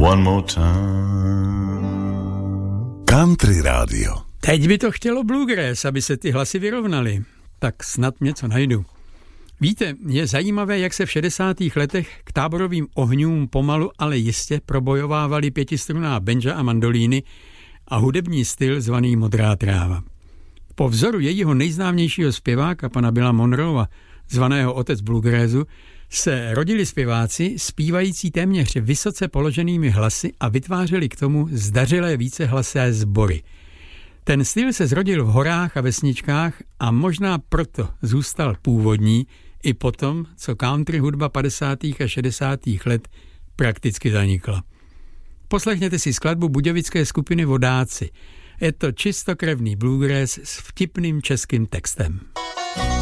one more time. Country Radio. Teď by to chtělo bluegrass, aby se ty hlasy vyrovnaly. Tak snad něco najdu. Víte, je zajímavé, jak se v 60. letech k táborovým ohňům pomalu, ale jistě probojovávaly pětistrunná banjo a mandolíny a hudební styl zvaný modrá tráva. Po vzoru jejího nejznámějšího zpěváka, pana Billa Monroea, zvaného otec bluegrassu, se rodili zpěváci zpívající téměř vysoce položenými hlasy a vytvářeli k tomu zdařilé vícehlasé sbory. Ten styl se zrodil v horách a vesničkách a možná proto zůstal původní i potom, co country hudba 50. a 60. let prakticky zanikla. Poslechněte si skladbu budějovické skupiny Vodáci. Je to čistokrevný bluegrass s vtipným českým textem.